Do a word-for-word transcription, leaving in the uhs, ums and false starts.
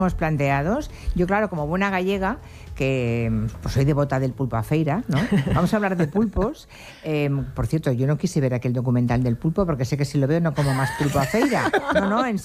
planteados. Yo, claro, como buena gallega, que pues soy devota del pulpo a feira, ¿no? Vamos a hablar de pulpos. Eh, por cierto, yo no quise ver aquel documental del pulpo porque sé que si lo veo no como más pulpo a feira. No, no, en